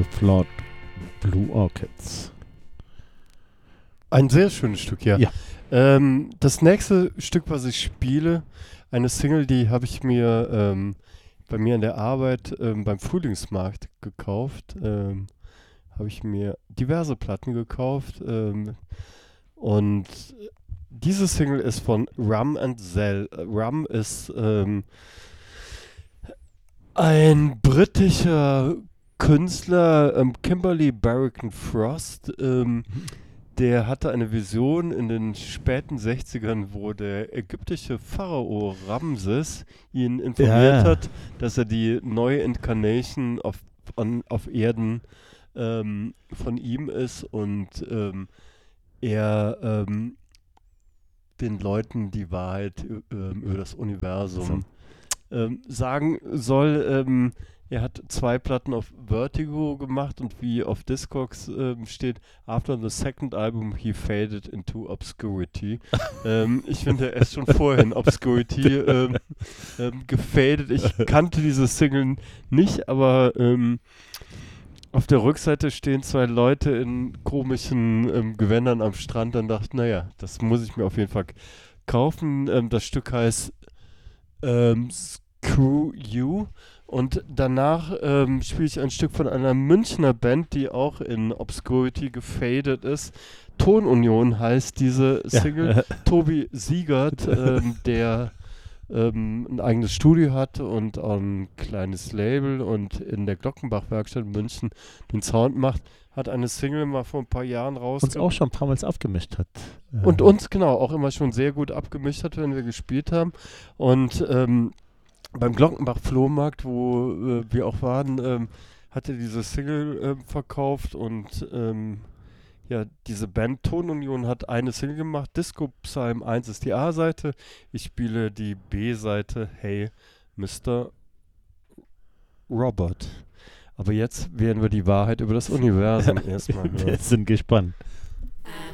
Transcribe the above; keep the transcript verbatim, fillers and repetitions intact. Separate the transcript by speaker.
Speaker 1: The Flawed Blue Orchids.
Speaker 2: Ein sehr schönes Stück, ja.
Speaker 1: Ja.
Speaker 2: Ähm, das nächste Stück, was ich spiele, eine Single, die habe ich mir ähm, bei mir in der Arbeit ähm, beim Frühlingsmarkt gekauft. Ähm, habe ich mir diverse Platten gekauft. Ähm, und diese Single ist von Rum and Zell. Rum ist ähm, ein britischer Künstler, ähm, Kimberly Barrington Frost. Ähm, Der hatte eine Vision in den späten sechzigern, wo der ägyptische Pharao Ramses ihn informiert
Speaker 1: Ja.
Speaker 2: hat, dass er die neue Incarnation auf, an, auf Erden ähm, von ihm ist und ähm, er ähm, den Leuten die Wahrheit ähm, über das Universum ähm, sagen soll. Ähm, Er hat zwei Platten auf Vertigo gemacht und wie auf Discogs ähm, steht, after the second album he faded into obscurity. ähm, ich finde, er ist schon vorher in Obscurity ähm, ähm, gefadet. Ich kannte diese Single nicht, aber ähm, auf der Rückseite stehen zwei Leute in komischen ähm, Gewändern am Strand und dachte, naja, das muss ich mir auf jeden Fall k- kaufen. Ähm, das Stück heißt ähm, Screw You. Und danach ähm, spiele ich ein Stück von einer Münchner Band, die auch in Obscurity gefadet ist. Tonunion heißt diese Single.
Speaker 1: Ja.
Speaker 2: Tobi Siegert, ähm, der ähm, ein eigenes Studio hat und auch ein kleines Label und in der Glockenbach-Werkstatt in München den Sound macht, hat eine Single mal vor ein paar Jahren
Speaker 1: Uns
Speaker 2: rausgebracht.
Speaker 1: auch schon ein paar Mal abgemischt hat.
Speaker 2: Und
Speaker 1: Äh,
Speaker 2: uns, genau, auch immer schon sehr gut abgemischt hat, wenn wir gespielt haben. Und ähm, beim Glockenbach-Flohmarkt, wo äh, wir auch waren, ähm, hat er diese Single ähm, verkauft und ähm, ja, diese Band Tonunion hat eine Single gemacht. Disco Psalm eins ist die A-Seite. Ich spiele die B-Seite Hey Mister Robert. Aber jetzt werden wir die Wahrheit über das Universum erstmal hören.
Speaker 1: Wir sind gespannt.